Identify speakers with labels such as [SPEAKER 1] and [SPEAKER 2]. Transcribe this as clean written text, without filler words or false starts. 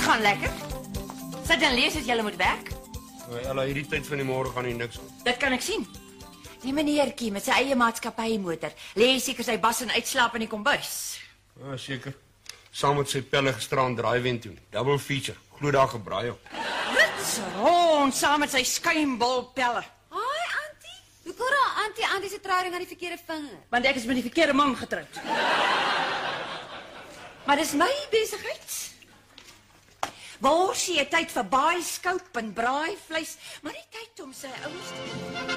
[SPEAKER 1] gaan lekker. Sit en lees as jy moet werk.
[SPEAKER 2] Ella, hierdie tyd van die môre gaan nie niks aan.
[SPEAKER 1] Dit kan ek sien. Die meneertjie met sy eie maatskappymotor lê seker sy bas en uitslaap in die kombuis.
[SPEAKER 2] Ja, seker. Saam met sy pelle gisteraan drive-in toe. Double feature. Glo daar gebraai op.
[SPEAKER 1] Rits rond saam met sy skuimbolpelle.
[SPEAKER 3] Haai, Antie. Hoe kom daar Antie se trouring aan die verkeerde vinger?
[SPEAKER 1] Want ek is met die verkeerde man getroud. Maar dis my besigheid. Worsie het tyd vir baie skoop en braaivleis, maar nie tyd om sy ouers te